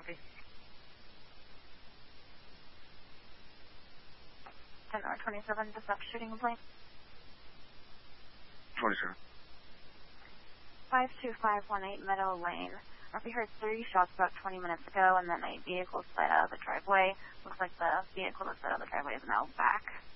Copy. 10 or 27, dispatch shooting complaint. 27. 52518 Meadow Lane. We heard 3 shots about 20 minutes ago, and then a vehicle sped out of the driveway. Looks like the vehicle that sped out of the driveway is now back.